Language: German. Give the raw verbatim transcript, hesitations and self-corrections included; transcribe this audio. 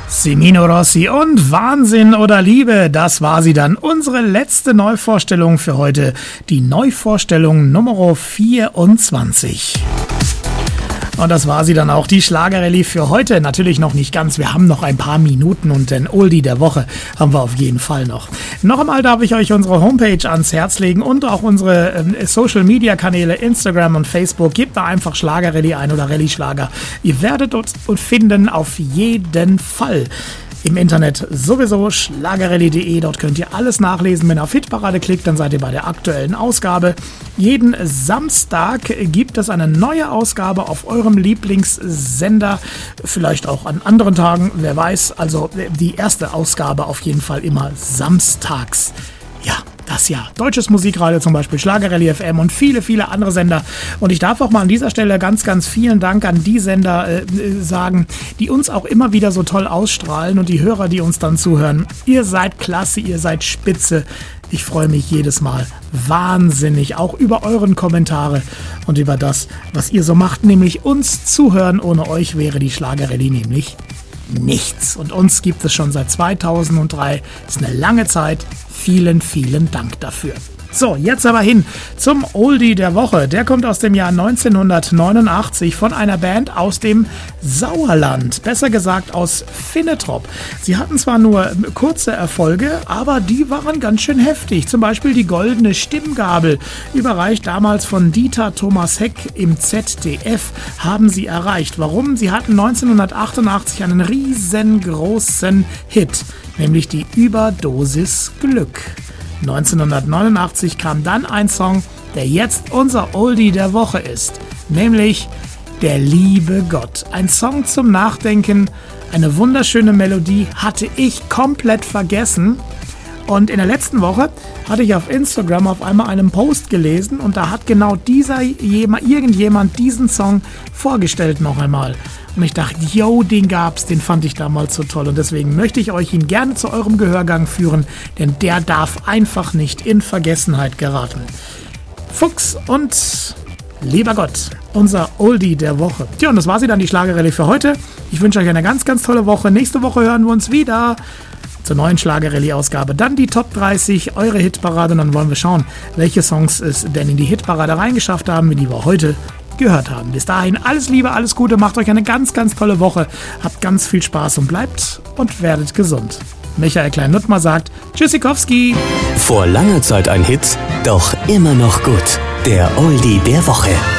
Semino Rossi und Wahnsinn oder Liebe, das war sie dann. Unsere letzte Neuvorstellung für heute, die Neuvorstellung Nummer vierundzwanzig. Und das war sie dann auch, die Schlagerrallye für heute. Natürlich noch nicht ganz, wir haben noch ein paar Minuten und den Oldie der Woche haben wir auf jeden Fall noch. Noch einmal darf ich euch unsere Homepage ans Herz legen und auch unsere äh, Social-Media-Kanäle Instagram und Facebook. Gebt da einfach Schlagerrallye ein oder Rallye-Schlager. Ihr werdet uns finden auf jeden Fall. Im Internet sowieso schlagerrallye punkt de, dort könnt ihr alles nachlesen. Wenn ihr auf Hitparade klickt, dann seid ihr bei der aktuellen Ausgabe. Jeden Samstag gibt es eine neue Ausgabe auf eurem Lieblingssender, vielleicht auch an anderen Tagen, wer weiß. Also die erste Ausgabe auf jeden Fall immer samstags. Ja, das Jahr. Deutsches Musikradio zum Beispiel, Schlagerrallye F M und viele, viele andere Sender. Und ich darf auch mal an dieser Stelle ganz, ganz vielen Dank an die Sender äh, sagen, die uns auch immer wieder so toll ausstrahlen und die Hörer, die uns dann zuhören. Ihr seid klasse, ihr seid spitze. Ich freue mich jedes Mal wahnsinnig, auch über euren Kommentare und über das, was ihr so macht, nämlich uns zuhören. Ohne euch wäre die Schlagerrallye nämlich nichts. Und uns gibt es schon seit zweitausenddrei. Das ist eine lange Zeit. Vielen, vielen Dank dafür. So, jetzt aber hin zum Oldie der Woche. Der kommt aus dem Jahr neunzehnhundertneunundachtzig von einer Band aus dem Sauerland, besser gesagt aus Finnetrop. Sie hatten zwar nur kurze Erfolge, aber die waren ganz schön heftig. Zum Beispiel die Goldene Stimmgabel, überreicht damals von Dieter Thomas Heck im Z D F, haben sie erreicht. Warum? Sie hatten neunzehnhundertachtundachtzig einen riesengroßen Hit, nämlich die Überdosis Glück. neunzehnhundertneunundachtzig kam dann ein Song, der jetzt unser Oldie der Woche ist, nämlich Der liebe Gott. Ein Song zum Nachdenken, eine wunderschöne Melodie, hatte ich komplett vergessen. Und in der letzten Woche hatte ich auf Instagram auf einmal einen Post gelesen und da hat genau dieser irgendjemand diesen Song vorgestellt noch einmal. Und ich dachte, yo, den gab's, den fand ich damals so toll. Und deswegen möchte ich euch ihn gerne zu eurem Gehörgang führen, denn der darf einfach nicht in Vergessenheit geraten. Fuchs und lieber Gott, unser Oldie der Woche. Tja, und das war sie dann, die Schlagerrallye für heute. Ich wünsche euch eine ganz, ganz tolle Woche. Nächste Woche hören wir uns wieder zur neuen Schlagerrallye-Ausgabe. Dann die Top dreißig, eure Hitparade. Und dann wollen wir schauen, welche Songs es denn in die Hitparade reingeschafft haben, wie die wir heute gehört haben. Bis dahin alles Liebe, alles Gute, macht euch eine ganz, ganz tolle Woche, habt ganz viel Spaß und bleibt und werdet gesund. Michael Klein-Nuttmer sagt Tschüssikowski. Vor langer Zeit ein Hit, doch immer noch gut. Der Oldie der Woche.